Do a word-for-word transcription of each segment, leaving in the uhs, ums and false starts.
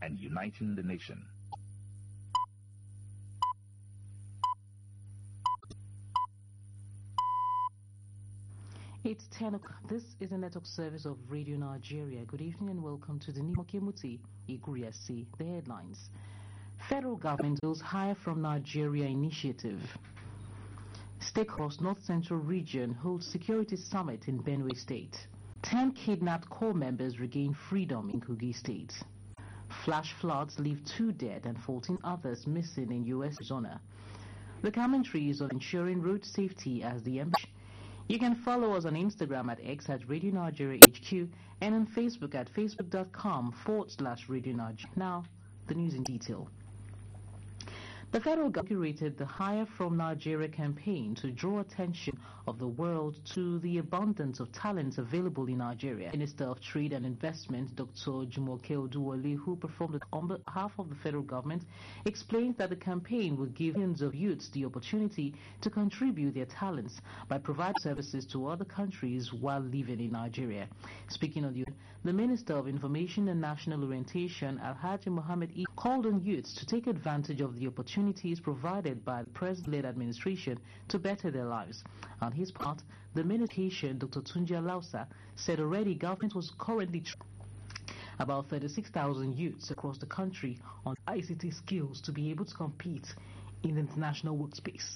and uniting the nation. It's ten o'clock. This is the network service of Radio Nigeria. Good evening and welcome to the Nimokemuti Iguriasi. The headlines. Federal government goes hire from Nigeria initiative. Stakeholders North Central region holds security summit in Benue State. Ten kidnapped corps members regain freedom in Kogi State. Flash floods leave two dead and fourteen others missing in U S Arizona. The commentary is on ensuring road safety as the embassy. You can follow us on Instagram at X at Radio Nigeria H Q and on Facebook at facebook.com forward slash Radio Nigeria. Now, the news in detail. The federal government curated the Hire from Nigeria campaign to draw attention of the world to the abundance of talents available in Nigeria. Minister of Trade and Investment, Doctor Jumoke Oduwole, who performed on behalf of the federal government, explained that the campaign would give millions of youths the opportunity to contribute their talents by providing services to other countries while living in Nigeria. Speaking on the the Minister of Information and National Orientation, Alhaji Mohammed E, called on youths to take advantage of the opportunities provided by the President-led administration to better their lives. On his part, the Minister, Doctor Tunji Alausa, said already government was currently about thirty-six thousand youths across the country on I C T skills to be able to compete in the international workspace.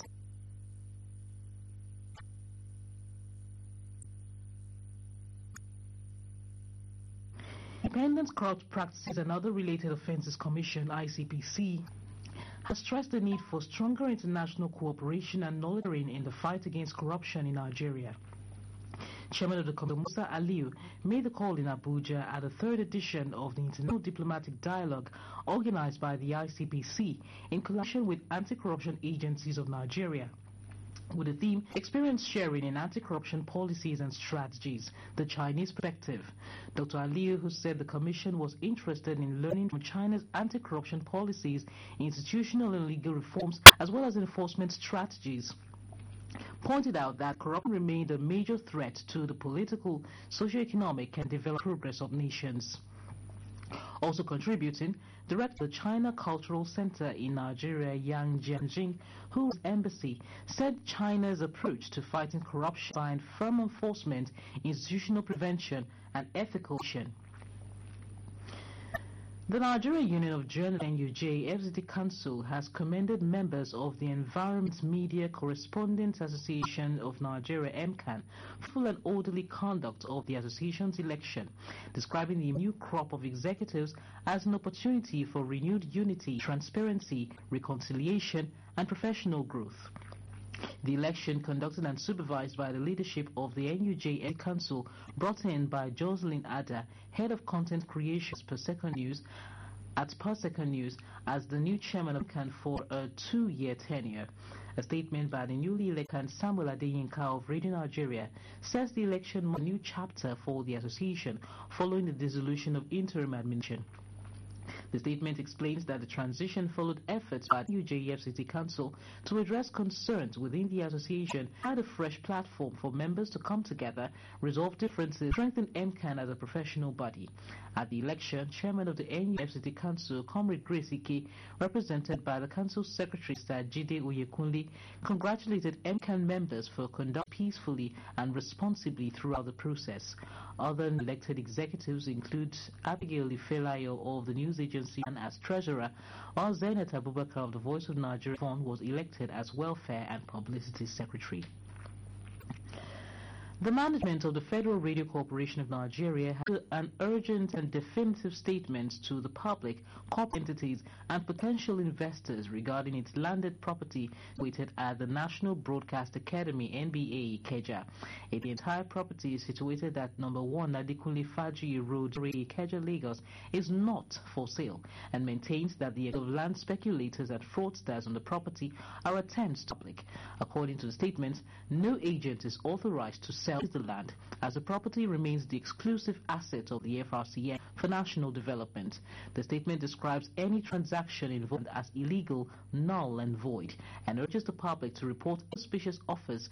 Independent Corrupt Practices and Other Related Offences Commission, I C P C, has stressed the need for stronger international cooperation and knowledge in the fight against corruption in Nigeria. Chairman of the Commission, Musa Aliyu, made the call in Abuja at the third edition of the International Diplomatic Dialogue organized by the I C P C in collaboration with anti-corruption agencies of Nigeria, with the theme Experience Sharing in Anti-Corruption Policies and Strategies, the Chinese Perspective. Doctor Aliyu, who said the Commission was interested in learning from China's anti-corruption policies, institutional and legal reforms, as well as enforcement strategies, pointed out that corruption remained a major threat to the political, socio-economic and development progress of nations. Also contributing, Director of the China Cultural Center in Nigeria, Yang Jianjing, whose embassy said China's approach to fighting corruption by firm enforcement, institutional prevention, and ethical action. The Nigeria Union of Journalists N U J F C T Council has commended members of the Environment Media Correspondents Association of Nigeria (M C A N) for full and orderly conduct of the association's election, describing the new crop of executives as an opportunity for renewed unity, transparency, reconciliation, and professional growth. The election, conducted and supervised by the leadership of the N U J F C T Council, brought in by Jocelyn Ada, Head of Content Creation per Second News, at Per Second News, as the new chairman of M C A N for a two-year tenure. A statement by the newly elected Samuel Adeyinka of Radio Nigeria says the election marks a new chapter for the association following the dissolution of interim administration. The statement explains that the transition followed efforts by the U J F C T Council to address concerns within the association, add a fresh platform for members to come together, resolve differences, strengthen M C A N as a professional body. At the election, Chairman of the N U F C T Council, Comrade Grace Ike, represented by the Council Secretary, Sir Jide Oyekunle, congratulated M C A N members for conducting peacefully and responsibly throughout the process. Other elected executives include Abigail Ifelayo of the news agency and as treasurer, while Zainat Abubakar of the Voice of Nigeria Fund was elected as welfare and publicity secretary. The management of the Federal Radio Corporation of Nigeria has an urgent and definitive statement to the public, corporate entities, and potential investors regarding its landed property situated at the National Broadcast Academy (N B A) Ikeja. The entire property is situated at number one Adekunle Faji Road, Ikeja, Lagos, is not for sale and maintains that the of land speculators and fraudsters on the property are attempts to public. According to the statement, no agent is authorized to sell the land, as the property remains the exclusive asset of the F R C N for national development. The statement describes any transaction involved as illegal, null and void, and urges the public to report suspicious offers